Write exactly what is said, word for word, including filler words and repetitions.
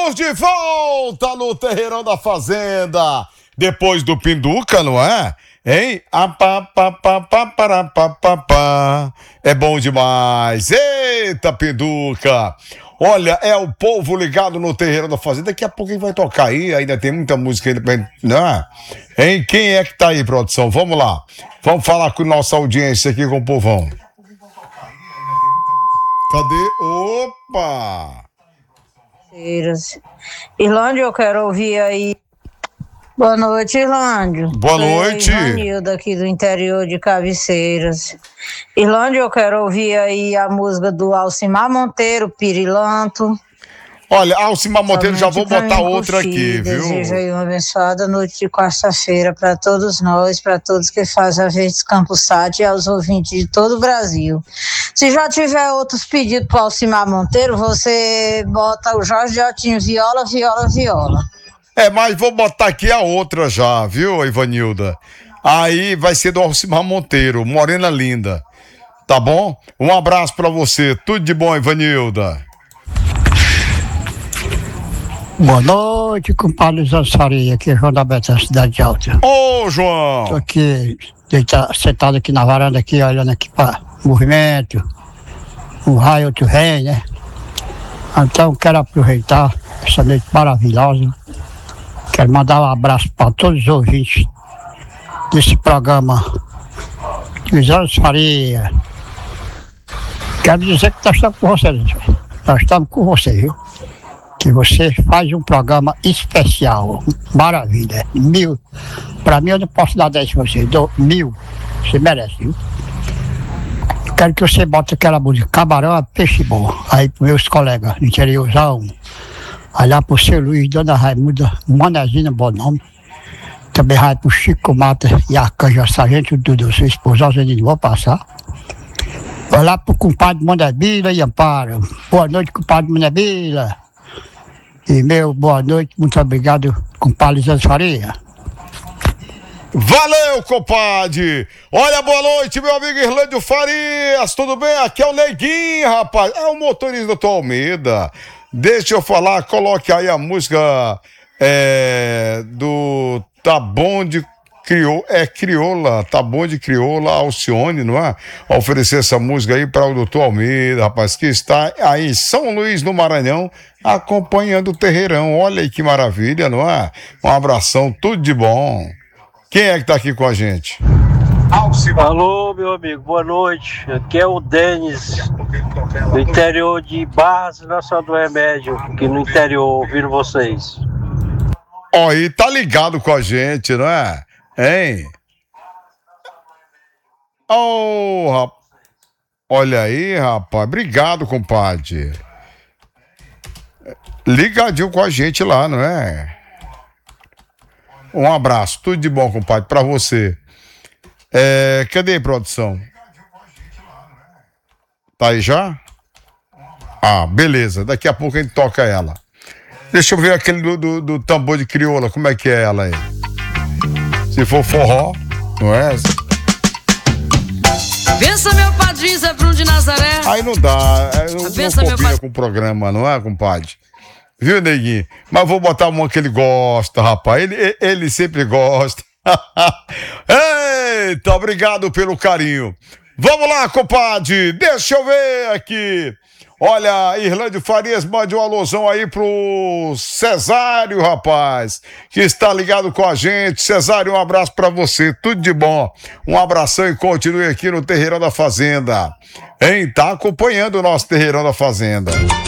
Estamos de volta no Terreirão da Fazenda. Depois do Pinduca, não é? Hein? Ah, pá, pá, pá, pá, pará, pá, pá, pá. É bom demais. Eita, Pinduca. Olha, é o povo ligado no Terreirão da Fazenda. Daqui a pouco ele vai tocar aí. Ainda tem muita música ainda pra... Não é? Hein? Quem é que tá aí, produção? Vamos lá. Vamos falar com nossa audiência aqui, com o povão. Cadê? Opa! Irlândia, eu quero ouvir aí. Boa noite, Irlândia. Boa noite. Sou Ivanilda, aqui do interior de Cabeceiras. Irlândia, eu quero ouvir aí a música do Alcimar Monteiro, Pirilanto. Olha, Alcimar Monteiro, já vou botar outra aqui, viu? Desejo aí uma abençoada noite de quarta-feira para todos nós, para todos que fazem a Verdes Campos Sat e aos ouvintes de todo o Brasil. Se já tiver outros pedidos para Alcimar Monteiro, você bota o Jorge Jotinho Viola, Viola, Viola. É, mas vou botar aqui a outra já, viu, Ivanilda? Aí vai ser do Alcimar Monteiro, Morena Linda. Tá bom? Um abraço pra você. Tudo de bom, Ivanilda. Boa noite, compadre Zançaria, aqui é João da Beta, Cidade Alta. Ô, João! Tô aqui, deita, sentado aqui na varanda, aqui, olhando aqui para movimento, um raio, outro rei, né? Então, quero aproveitar essa noite maravilhosa. Quero mandar um abraço para todos os ouvintes desse programa de Zançaria. Quero dizer que nós estamos com você, nós estamos com você, viu? Que você faz um programa especial, maravilha, mil, pra mim eu não posso dar dez pra você, dou mil, você merece, viu? Quero que você bote aquela música, Camarão é Peixe Bom, aí pros meus colegas, no interiorzão, aí lá pro seu Luiz, Dona Raimunda, Manezinho, bom nome, também vai pro Chico Mata e a Canja Sargento Dudu, sua esposa, eu não vou passar. Vai lá pro compadre Manebila e Amparo, boa noite, compadre Manebila. E meu, boa noite, muito obrigado, compadre Zançaria. Valeu, compadre! Olha, boa noite, meu amigo Irlândio Farias, tudo bem? Aqui é o Neguinho, rapaz, é o motorista do Almeida. Deixa eu falar, coloque aí a música é, do Tá Bom de Crioula, é Crioula, Tá Bom de Crioula, Alcione, não é? A oferecer essa música aí para o doutor Almeida, rapaz, que está aí em São Luís, no Maranhão, acompanhando o Terreirão. Olha aí que maravilha, não é? Um abração, tudo de bom. Quem é que tá aqui com a gente? Alô, meu amigo, boa noite. Aqui é o Denis, do interior de Barras e Nossa do Remédio, aqui no interior, ouvindo vocês. Ó, e tá ligado com a gente, não é? Hein? Oh, rapaz. Olha aí, rapaz. Obrigado, compadre. Ligadinho com a gente lá, não é? Um abraço. Tudo de bom, compadre, pra você. É, cadê a produção? Tá aí já? Ah, beleza. Daqui a pouco a gente toca ela. Deixa eu ver aquele do, do, do tambor de crioula. Como é que é ela aí? Se for forró, não é? Pensa meu padrinho Zé Bruno de Nazaré. Aí não dá, não, Pensa, não combina com o programa, não é, compadre? Viu, Neguinho? Mas vou botar uma que ele gosta, rapaz. Ele, ele sempre gosta. Eita, obrigado pelo carinho. Vamos lá, compadre. Deixa eu ver aqui. Olha, Irlândio Farias, mande um alusão aí pro Cesário, rapaz, que está ligado com a gente. Cesário, um abraço pra você, tudo de bom. Um abração e continue aqui no Terreirão da Fazenda. Hein? Tá acompanhando o nosso Terreirão da Fazenda.